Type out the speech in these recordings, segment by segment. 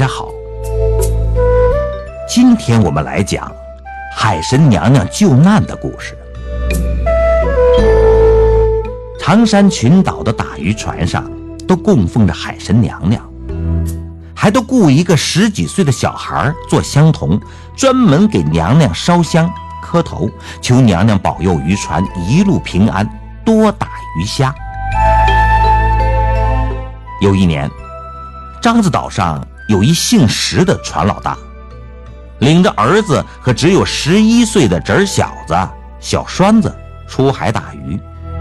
家好，今天我们来讲海神娘娘救难的故事。长山群岛的打渔船上都供奉着海神娘娘，还都雇一个10几岁的小孩做香童，专门给娘娘烧香磕头，求娘娘保佑渔船一路平安，多打鱼虾。有一年，獐子岛上有一姓石的船老大，领着儿子和只有11岁的侄儿小子小栓子出海打鱼。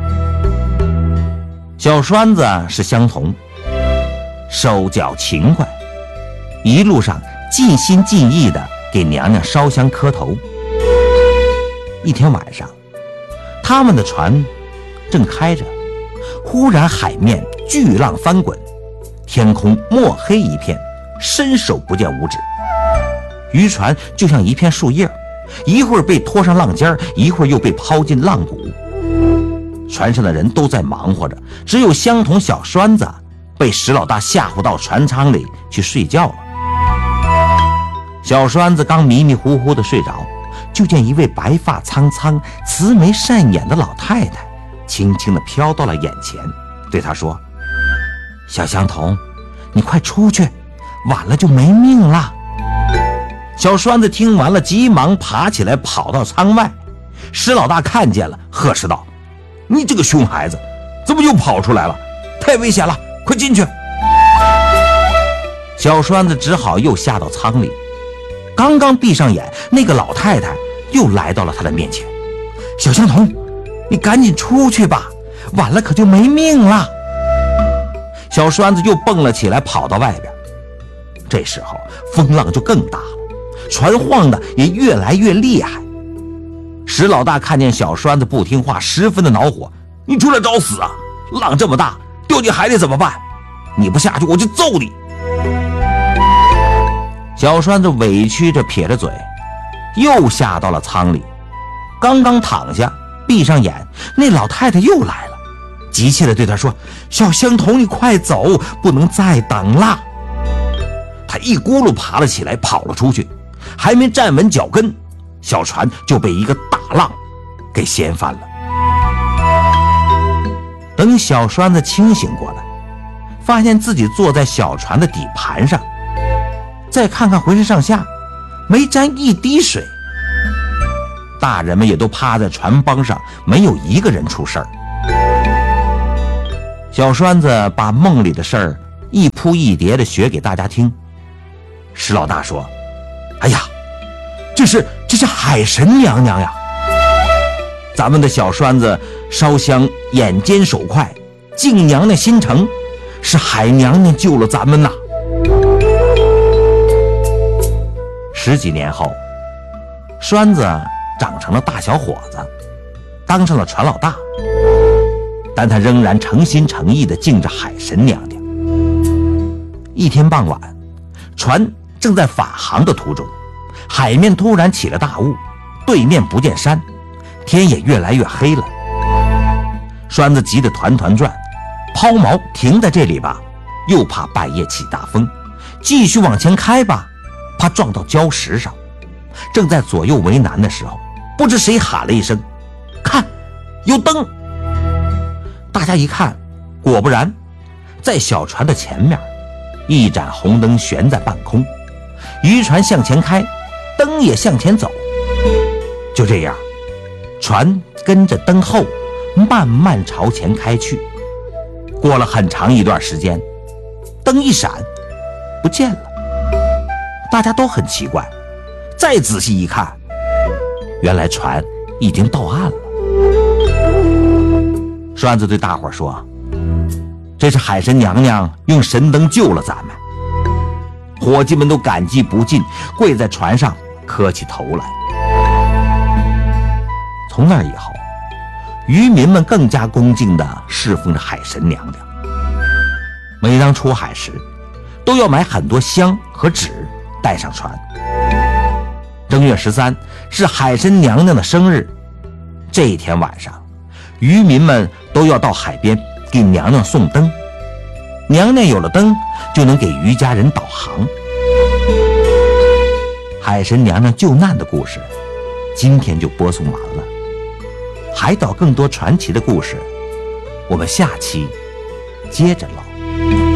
小栓子是香童，手脚勤快，一路上尽心尽意地给娘娘烧香磕头。一天晚上，他们的船正开着，忽然海面巨浪翻滚，天空墨黑一片，伸手不见五指。渔船就像一片树叶，一会儿被拖上浪尖，一会儿又被抛进浪谷。船上的人都在忙活着，只有香童小栓子被石老大吓唬到船舱里去睡觉了。小栓子刚迷迷糊糊地睡着，就见一位白发苍苍、慈眉善眼的老太太轻轻地飘到了眼前，对他说：“小香童，你快出去，晚了就没命了。”小栓子听完了，急忙爬起来跑到舱外。石老大看见了，呵斥道：“你这个熊孩子，怎么又跑出来了？太危险了，快进去！”小栓子只好又下到舱里。刚刚闭上眼，那个老太太又来到了他的面前：“小香童，你赶紧出去吧，晚了可就没命了。”小栓子又蹦了起来，跑到外边。这时候风浪就更大了，船晃得也越来越厉害。石老大看见小栓子不听话，十分的恼火：“你出来找死啊！浪这么大，掉进海里怎么办？你不下去我就揍你！”小栓子委屈着撇着嘴，又下到了舱里。刚刚躺下闭上眼，那老太太又来了，急切地对他说：“小香童，你快走，不能再等了。”他一咕噜爬了起来，跑了出去，还没站稳脚跟，小船就被一个大浪给掀翻了。等小栓子清醒过来，发现自己坐在小船的底盘上，再看看浑身上下没沾一滴水，大人们也都趴在船帮上，没有一个人出事儿。小栓子把梦里的事儿一铺一叠的学给大家听。石老大说：“哎呀，这是海神娘娘呀！咱们的小栓子烧香眼尖手快，敬娘娘心诚，是海娘娘救了咱们呐。”10几年后，栓子长成了大小伙子，当上了船老大，但他仍然诚心诚意地敬着海神娘娘。一天傍晚，船正在返航的途中，海面突然起了大雾，对面不见山，天也越来越黑了。栓子急得团团转，抛锚停在这里吧，又怕半夜起大风；继续往前开吧，怕撞到礁石上。正在左右为难的时候，不知谁喊了一声：“看，有灯！”大家一看，果不然，在小船的前面，一盏红灯悬在半空。渔船向前开，灯也向前走。就这样，船跟着灯后慢慢朝前开去。过了很长一段时间，灯一闪不见了。大家都很奇怪，再仔细一看，原来船已经到岸了。栓子对大伙说：“这是海神娘娘用神灯救了咱们。”伙计们都感激不尽，跪在船上磕起头来。从那以后，渔民们更加恭敬地侍奉着海神娘娘。每当出海时，都要买很多香和纸带上船。正月13是海神娘娘的生日，这一天晚上，渔民们都要到海边给娘娘送灯。娘娘有了灯，就能给渔家人导航。 海神娘娘救难的故事，今天就播送完了。海岛更多传奇的故事，我们下期接着唠。